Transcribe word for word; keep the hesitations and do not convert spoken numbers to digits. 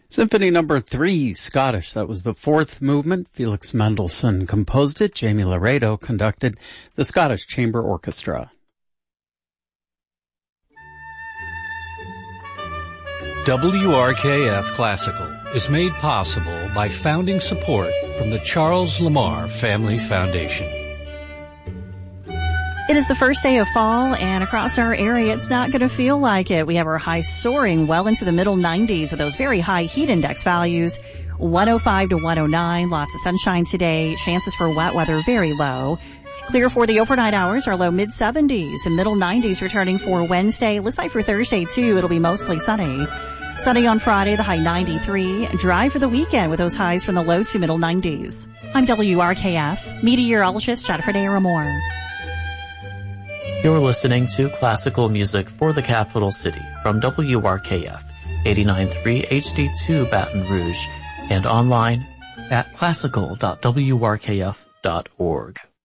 Symphony number three, Scottish. That was the fourth movement. Felix Mendelssohn composed it. Jamie Laredo conducted the Scottish Chamber Orchestra. W R K F Classical is made possible by founding support from the Charles Lamar Family Foundation. It is the first day of fall, and across our area, it's not going to feel like it. We have our highs soaring well into the middle nineties with those very high heat index values. one oh five to one oh nine, lots of sunshine today. Chances for wet weather very low. Clear for the overnight hours, our low mid seventies and middle nineties returning for Wednesday. Looks like for Thursday, too, it'll be mostly sunny. Sunny on Friday, the high ninety-three. Dry for the weekend with those highs from the low to middle nineties. I'm W R K F meteorologist Jennifer Daramore. You're listening to classical music for the capital city from W R K F eighty-nine point three H D two Baton Rouge and online at classical dot w r k f dot org.